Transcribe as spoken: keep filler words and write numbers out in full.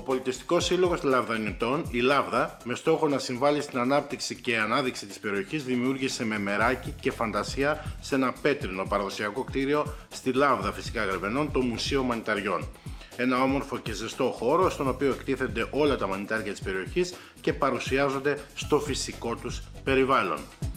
Πολιτιστικός Σύλλογος Λαβδανιτών, η Λάβδα, με στόχο να συμβάλλει στην ανάπτυξη και ανάδειξη της περιοχής, δημιούργησε με μεράκι και φαντασία σε ένα πέτρινο παραδοσιακό κτίριο στη Λάβδα, φυσικά Γρεβενών, το Μουσείο Μανιταριών. Ένα όμορφο και ζεστό χώρο, στον οποίο εκτίθενται όλα τα μανιτάρια της περιοχής και παρουσιάζονται στο φυσικό τους περιβάλλον.